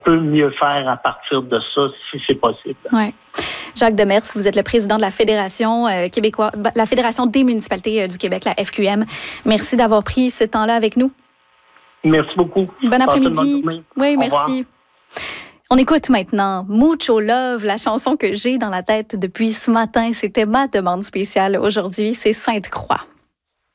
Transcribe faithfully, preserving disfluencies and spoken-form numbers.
peut mieux faire à partir de ça, si c'est possible. Oui. Jacques Demers, vous êtes le président de la Fédération euh, québécoise, la Fédération des municipalités euh, du Québec, la F Q M. Merci d'avoir pris ce temps-là avec nous. Merci beaucoup. Bon après-midi. Oui, Au merci. revoir. On écoute maintenant Mucho Love, la chanson que j'ai dans la tête depuis ce matin. C'était ma demande spéciale aujourd'hui. C'est Sainte-Croix.